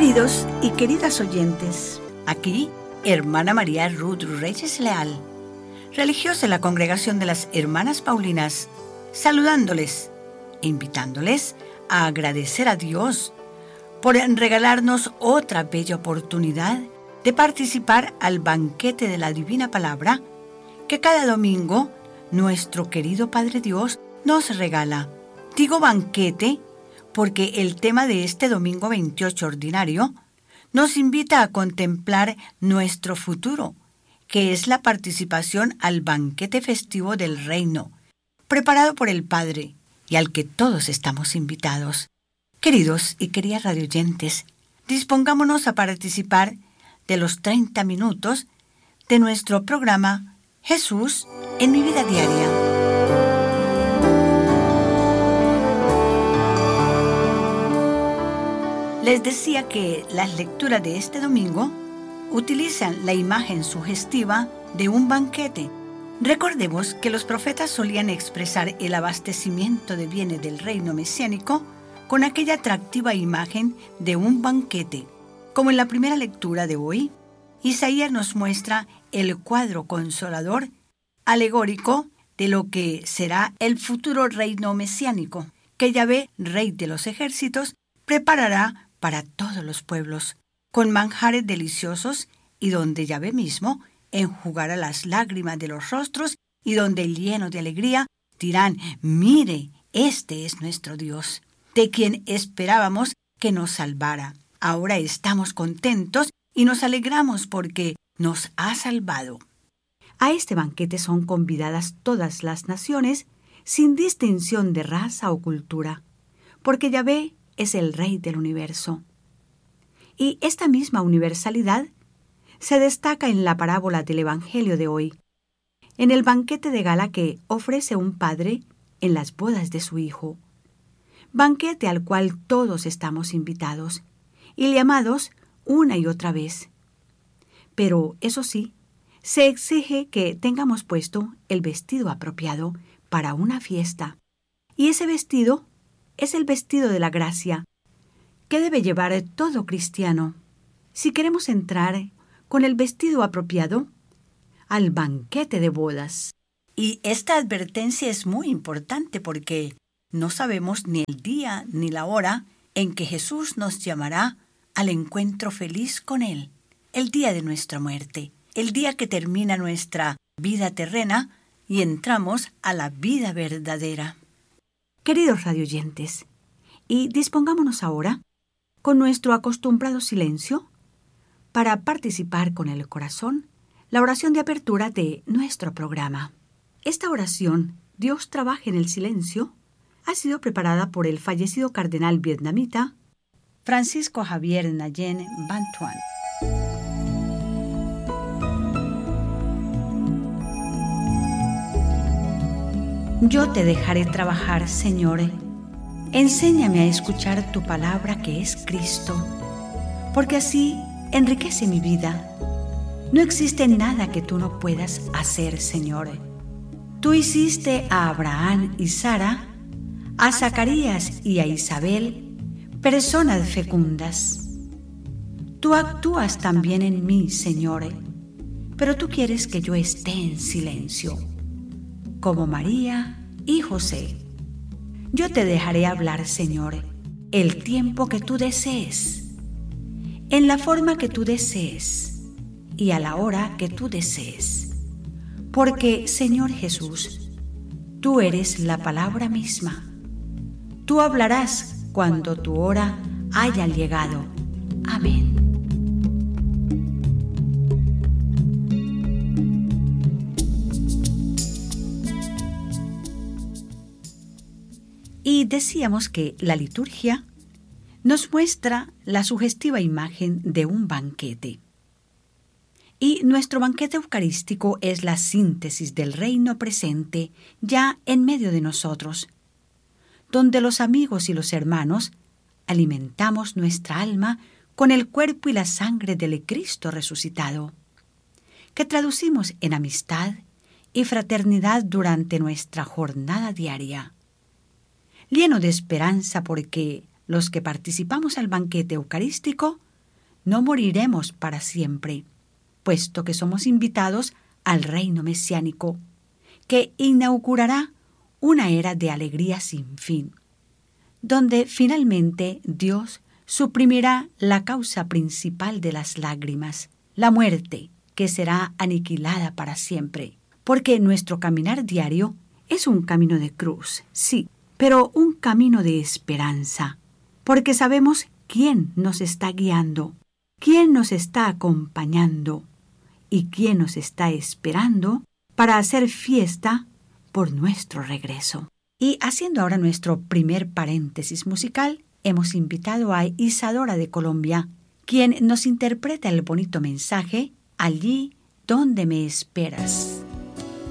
Queridos y queridas oyentes, aquí hermana María Ruth Reyes Leal, religiosa en la Congregación de las Hermanas Paulinas, saludándoles e invitándoles a agradecer a Dios por regalarnos otra bella oportunidad de participar al banquete de la Divina Palabra que cada domingo nuestro querido Padre Dios nos regala. Digo banquete porque el tema de este domingo 28 ordinario nos invita a contemplar nuestro futuro, que es la participación al banquete festivo del reino, preparado por el Padre y al que todos estamos invitados. Queridos y queridas radioyentes, dispongámonos a participar de los 30 minutos de nuestro programa Jesús en mi vida diaria. Les decía que las lecturas de este domingo utilizan la imagen sugestiva de un banquete. Recordemos que los profetas solían expresar el abastecimiento de bienes del reino mesiánico con aquella atractiva imagen de un banquete. Como en la primera lectura de hoy, Isaías nos muestra el cuadro consolador, alegórico de lo que será el futuro reino mesiánico, que Yahvé, Rey de los ejércitos, preparará para todos los pueblos, con manjares deliciosos y donde Yahvé mismo enjugará las lágrimas de los rostros y donde, llenos de alegría, dirán: mire, este es nuestro Dios, de quien esperábamos que nos salvara. Ahora estamos contentos y nos alegramos porque nos ha salvado. A este banquete son convidadas todas las naciones, sin distinción de raza o cultura, porque Yahvé es el Rey del universo. Y esta misma universalidad se destaca en la parábola del Evangelio de hoy, en el banquete de gala que ofrece un padre en las bodas de su hijo. Banquete al cual todos estamos invitados y llamados una y otra vez. Pero, eso sí, se exige que tengamos puesto el vestido apropiado para una fiesta. Y ese vestido es el vestido de la gracia, que debe llevar todo cristiano. Si queremos entrar con el vestido apropiado al banquete de bodas. Y esta advertencia es muy importante porque no sabemos ni el día ni la hora en que Jesús nos llamará al encuentro feliz con Él, el día de nuestra muerte, el día que termina nuestra vida terrena y entramos a la vida verdadera. Queridos radioyentes, y dispongámonos ahora, con nuestro acostumbrado silencio, para participar con el corazón la oración de apertura de nuestro programa. Esta oración, Dios trabaja en el silencio, ha sido preparada por el fallecido cardenal vietnamita Francisco Javier Nguyen Van Thuan. Yo te dejaré trabajar, Señor. Enséñame a escuchar tu palabra que es Cristo, porque así enriquece mi vida. No existe nada que tú no puedas hacer, Señor. Tú hiciste a Abraham y Sara, a Zacarías y a Isabel, personas fecundas. Tú actúas también en mí, Señor, pero tú quieres que yo esté en silencio, como María y José. Yo te dejaré hablar, Señor, el tiempo que tú desees, en la forma que tú desees y a la hora que tú desees. Porque, Señor Jesús, tú eres la palabra misma. Tú hablarás cuando tu hora haya llegado. Amén. Y decíamos que la liturgia nos muestra la sugestiva imagen de un banquete. Y nuestro banquete eucarístico es la síntesis del reino presente ya en medio de nosotros, donde los amigos y los hermanos alimentamos nuestra alma con el cuerpo y la sangre del Cristo resucitado, que traducimos en amistad y fraternidad durante nuestra jornada diaria. Lleno de esperanza porque los que participamos al banquete eucarístico no moriremos para siempre, puesto que somos invitados al reino mesiánico, que inaugurará una era de alegría sin fin, donde finalmente Dios suprimirá la causa principal de las lágrimas, la muerte, que será aniquilada para siempre, porque nuestro caminar diario es un camino de cruz, sí, pero un camino de esperanza, porque sabemos quién nos está guiando, quién nos está acompañando y quién nos está esperando para hacer fiesta por nuestro regreso. Y haciendo ahora nuestro primer paréntesis musical, hemos invitado a Isadora de Colombia, quien nos interpreta el bonito mensaje Allí donde me esperas.